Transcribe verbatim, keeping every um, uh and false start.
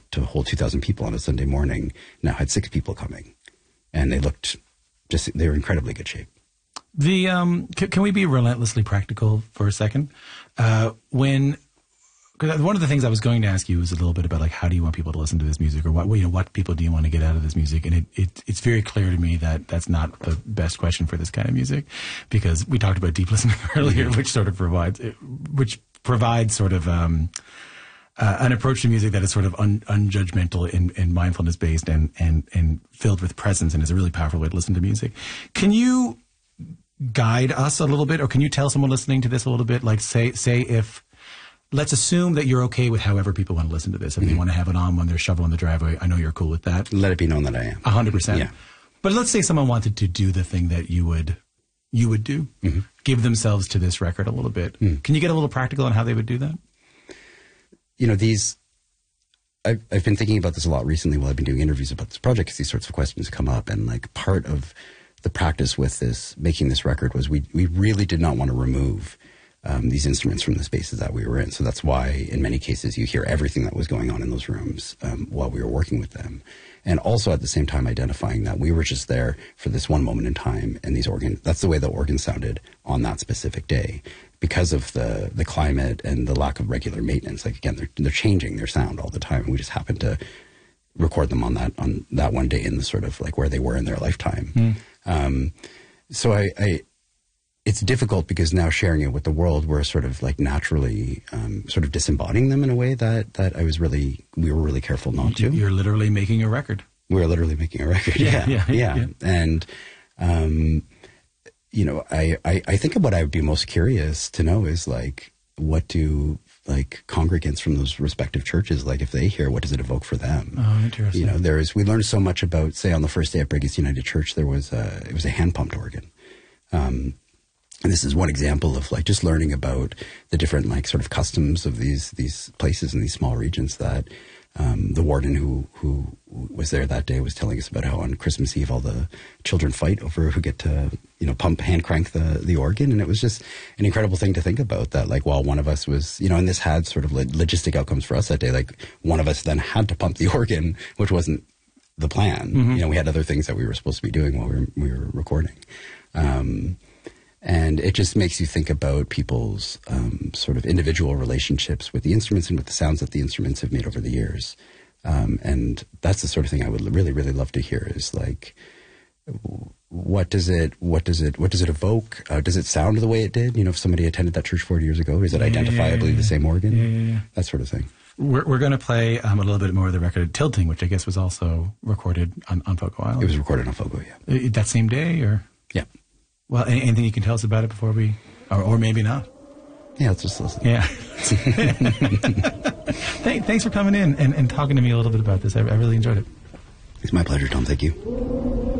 to hold two thousand people on a Sunday morning now had six people coming, and they looked just, they were in incredibly good shape. The um, c- can we be relentlessly practical for a second? Uh, when cause one of the things I was going to ask you was a little bit about like how do you want people to listen to this music, or what you know what people do you want to get out of this music? And it, it it's very clear to me that that's not the best question for this kind of music, because we talked about deep listening earlier, mm-hmm. which sort of provides which provides sort of um, uh, an approach to music that is sort of un, unjudgmental and, and mindfulness based and and and filled with presence, and is a really powerful way to listen to music. Can you guide us a little bit, or can you tell someone listening to this a little bit, like say say if, let's assume that you're okay with however people want to listen to this. If mm-hmm. they want to have it on when they're shoveling the driveway, I know you're cool with that. Let it be known that I am. A hundred percent. Yeah. But let's say someone wanted to do the thing that you would you would do, mm-hmm. give themselves to this record a little bit. Mm. Can you get a little practical on how they would do that? You know, these, I've, I've been thinking about this a lot recently while I've been doing interviews about this project, because these sorts of questions come up, and like part of the practice with this, making this record, was we, we really did not want to remove um, these instruments from the spaces that we were in. So that's why in many cases you hear everything that was going on in those rooms um, while we were working with them. And also at the same time identifying that we were just there for this one moment in time, and these organ, that's the way the organ sounded on that specific day, because of the, the climate and the lack of regular maintenance. Like again, they're, they're changing their sound all the time. We just happened to record them on that, on that one day in the sort of like where they were in their lifetime. Mm. Um, so I, I, it's difficult because now sharing it with the world, we're sort of like naturally, um, sort of disembodying them in a way that, that I was really, we were really careful not to. You're literally making a record. We're literally making a record. Yeah. Yeah. yeah. yeah. And, um, you know, I, I, I think what I would be most curious to know is like, what do like congregants from those respective churches, like if they hear, what does it evoke for them? Oh, interesting. You know, there is, we learned so much about, say on the first day at Brigham United Church, there was a, it was a hand pumped organ. Um, and this is one example of like just learning about the different like sort of customs of these, these places in these small regions that, um, the warden who, who was there that day was telling us about how on Christmas Eve, all the children fight over who get to, you know, pump, hand crank the, the organ. And it was just an incredible thing to think about, that like while one of us was, you know, and this had sort of logistic outcomes for us that day, like one of us then had to pump the organ, which wasn't the plan. Mm-hmm. You know, we had other things that we were supposed to be doing while we were, we were recording. Um, And it just makes you think about people's um, sort of individual relationships with the instruments and with the sounds that the instruments have made over the years. Um, and that's the sort of thing I would really, really love to hear, is like, what does it, what does it, what does it evoke? Uh, does it sound the way it did? You know, if somebody attended that church forty years ago, is it yeah, identifiably yeah, yeah, yeah. the same organ? Yeah, yeah, yeah. That sort of thing. We're, we're going to play um, a little bit more of the record Tilting, which I guess was also recorded on, on Fogo Island. It was recorded on Fogo, yeah. Uh, that same day, or? Yeah. Well, anything you can tell us about it before we, or, or maybe not? Yeah, let's just listen. Yeah. Thank, thanks for coming in and, and talking to me a little bit about this. I, I really enjoyed it. It's my pleasure, Tom. Thank you.